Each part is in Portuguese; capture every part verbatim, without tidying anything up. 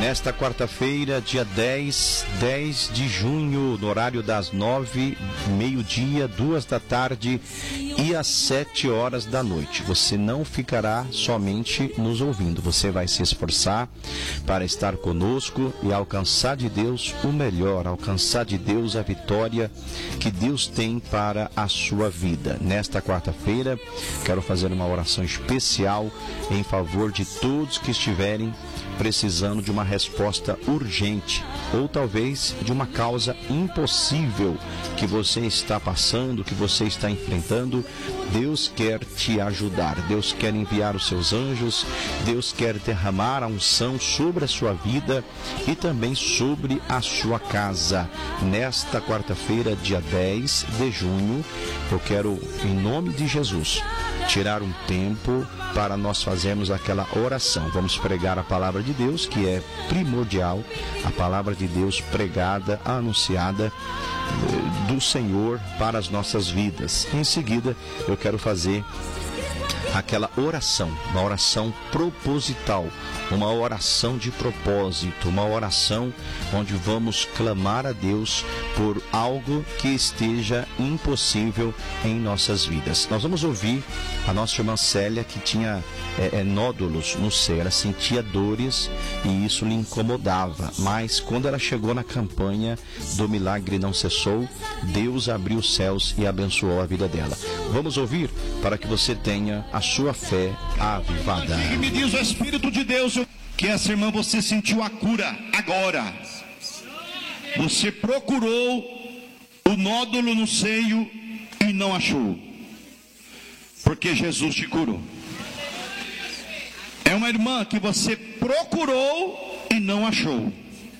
Nesta quarta-feira, dia dez, dez de junho, no horário das nove, meio-dia, duas da tarde e às sete horas da noite. Você não ficará somente nos ouvindo, você vai se esforçar para estar conosco e alcançar de Deus o melhor, alcançar de Deus a vitória que Deus tem para a sua vida. Nesta quarta-feira, quero fazer uma oração especial em favor de todos que estiverem precisando de uma resposta urgente ou talvez de uma causa impossível que você está passando, que você está enfrentando. Deus quer te ajudar, Deus quer enviar os seus anjos, Deus quer derramar a unção sobre a sua vida e também sobre a sua casa. Nesta quarta-feira, dia dez de junho, eu quero, em nome de Jesus, tirar um tempo para nós fazermos aquela oração. Vamos pregar a palavra de Deus, que é primordial, a palavra de Deus pregada, anunciada do Senhor para as nossas vidas. Em seguida, eu quero fazer aquela oração, uma oração proposital, uma oração de propósito, uma oração onde vamos clamar a Deus por algo que esteja impossível em nossas vidas. Nós vamos ouvir a nossa irmã Célia, que tinha é, é, nódulos no ser, ela sentia dores e isso lhe incomodava, mas quando ela chegou na campanha do Milagre Não Cessou, Deus abriu os céus e abençoou a vida dela. Vamos ouvir para que você tenha a sua fé avivada. Me diz o Espírito de Deus que essa irmã, você sentiu a cura agora. Você procurou o nódulo no seio e não achou, porque Jesus te curou. É uma irmã que você procurou e não achou.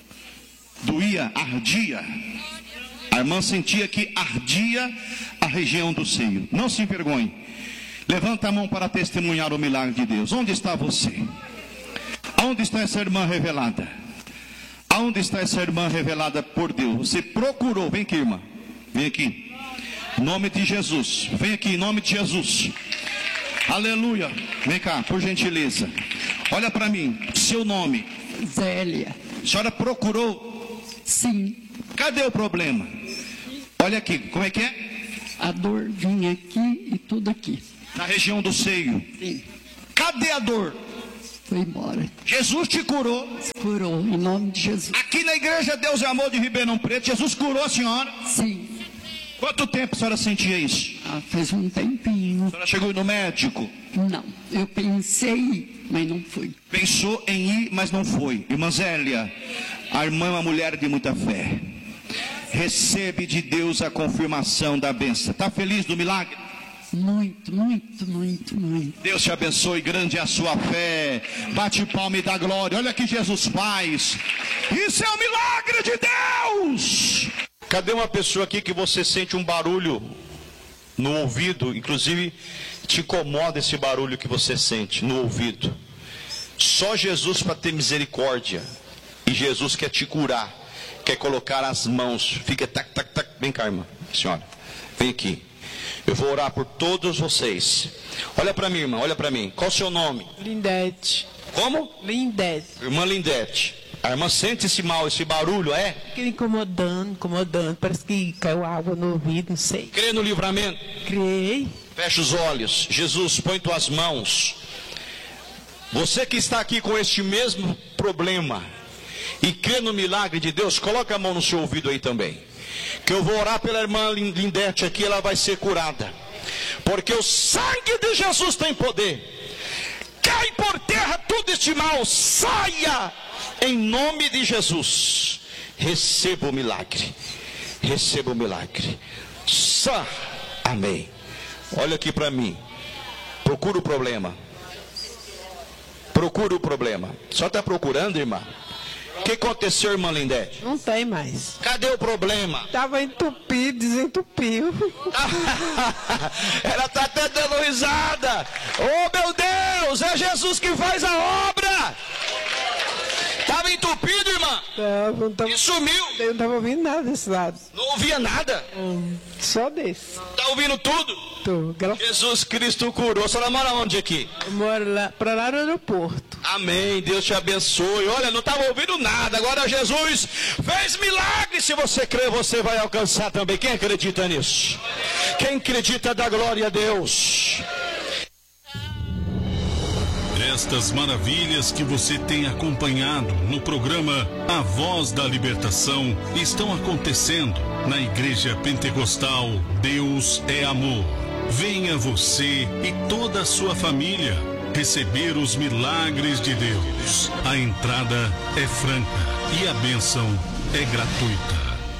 Doía, ardia. A irmã sentia que ardia a região do seio. Não se envergonhe. Levanta a mão para testemunhar o milagre de Deus. Onde está você? Aonde está essa irmã revelada? Aonde está essa irmã revelada por Deus? Você procurou. Vem aqui, irmã. Vem aqui. Em nome de Jesus. Vem aqui, em nome de Jesus. Aleluia. Vem cá, por gentileza. Olha para mim. Seu nome? Zélia. A senhora procurou? Sim. Cadê o problema? Olha aqui. Como é que é? A dor vinha aqui e tudo aqui. Na região do seio. Sim. Cadê a dor? Foi embora. Jesus te curou. Curou, em nome de Jesus. Aqui na igreja Deus é Amor de Ribeirão Preto, Jesus curou a senhora. Sim. Quanto tempo a senhora sentia isso? Ah, faz um tempinho. A senhora chegou no médico? Não, eu pensei em ir, mas não fui. Pensou em ir, mas não foi. Irmã Zélia, a irmã é uma mulher de muita fé. Recebe de Deus a confirmação da bênção. Está feliz do milagre? Muito, muito, muito, muito. Deus te abençoe, grande é a sua fé. Bate palma e dá glória. Olha o que Jesus faz. Isso é um milagre de Deus. Cadê uma pessoa aqui que você sente um barulho no ouvido? Inclusive te incomoda esse barulho que você sente no ouvido. Só Jesus para ter misericórdia. E Jesus quer te curar. Quer colocar as mãos. Fica tac, tac, tac. Vem cá, irmã. Senhora, vem aqui. Eu vou orar por todos vocês. Olha para mim, irmã, olha para mim. Qual o seu nome? Lindete. Como? Lindete. Irmã Lindete. A irmã sente esse mal, esse barulho, é? Fica incomodando, incomodando. Parece que caiu água no ouvido, não sei. Crê no livramento? Criei. Fecha os olhos. Jesus, põe tuas mãos. Você que está aqui com este mesmo problema e crê no milagre de Deus, coloca a mão no seu ouvido aí também. Que eu vou orar pela irmã Lindete aqui, ela vai ser curada. Porque o sangue de Jesus tem poder. Cai por terra todo este mal, saia em nome de Jesus. Receba o milagre. Receba o milagre. Só. Amém. Olha aqui para mim. Procura o problema. Procura o problema. Só está procurando, irmã? O que aconteceu, irmã Lindete? Não tem mais. Cadê o problema? Estava entupido, desentupiu. Ela está até dando risada. Oh, meu Deus, é Jesus que faz a obra. Estava entupido, irmã? irmã? Não, não tava, E sumiu. eu não tava ouvindo nada desse lado. Não ouvia nada. Hum, só desse. Tá ouvindo tudo? Tô. Ela Jesus Cristo curou. A senhora mora onde aqui? mora lá, pra lá no aeroporto. Amém. Deus te abençoe. Olha, não estava ouvindo nada. Agora Jesus fez milagre. Se você crer, você vai alcançar também. Quem acredita nisso? Quem acredita da glória a Deus? Estas maravilhas que você tem acompanhado no programa A Voz da Libertação estão acontecendo na Igreja Pentecostal Deus é Amor. Venha você e toda a sua família receber os milagres de Deus. A entrada é franca e a bênção é gratuita.